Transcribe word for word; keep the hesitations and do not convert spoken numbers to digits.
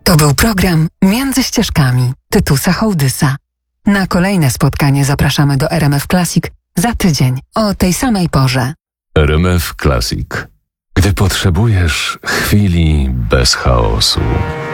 To był program Między ścieżkami Tytusa Hołdysa. Na kolejne spotkanie zapraszamy do R M F Classic za tydzień o tej samej porze. R M F Classic. Gdy potrzebujesz chwili bez chaosu.